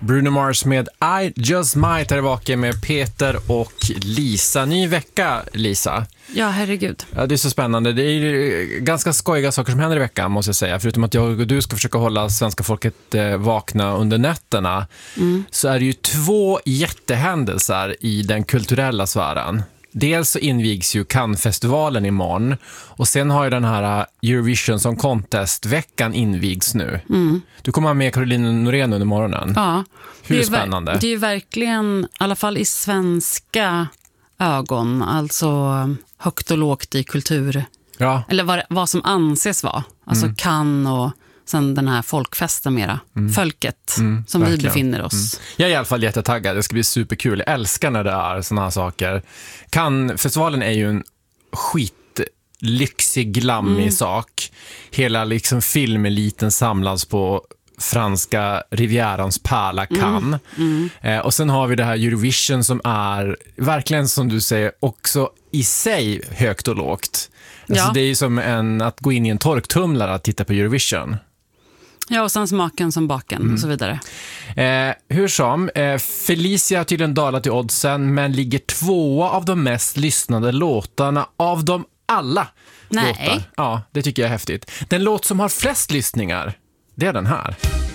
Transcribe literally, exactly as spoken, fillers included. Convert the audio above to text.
Bruno Mars med I Just Might är tillbaka med Peter och Lisa. Ny vecka, Lisa. Ja, herregud. Ja, det är så spännande. Det är ju ganska skojiga saker som händer i veckan, måste jag säga. Förutom att jag och du ska försöka hålla svenska folket eh, vakna under nätterna, mm. så är det ju två jättehändelser i den kulturella sfären. Dels så invigs ju Cannes-festivalen imorgon, och sen har ju den här Eurovision Song Contest-veckan invigs nu. Mm. Du kommer ha med Carolina Norén under morgonen. Ja. Hur det är spännande? Ver- det är ju verkligen, i alla fall i svenska ögon, alltså högt och lågt i kultur. Ja. Eller vad, vad som anses vara. Alltså mm. Cannes och sen den här folkfesten mera. Mm. Folket mm, som verkligen. Vi befinner oss. Mm. Jag är i alla fall jättetaggad. Det ska bli superkul. Jag älskar när det är såna här saker. Cannes-festivalen är ju en skitlyxig, glammig mm. sak. Hela liksom filmeliten samlas på franska Rivierans pärla Cannes. Mm. Mm. Eh, och sen har vi det här Eurovision som är verkligen, som du säger, också i sig högt och lågt. Alltså, ja. Det är ju som en, att gå in i en torktumlare att titta på Eurovision. Ja, och sen smaken som baken mm. och så vidare. Eh, hur som, eh, Felicia har tydligen dalat i oddsen, men ligger tvåa av de mest lyssnade låtarna av dem alla. Nej. Låtar. Ja, det tycker jag är häftigt. Den låt som har flest lyssningar, det är den här.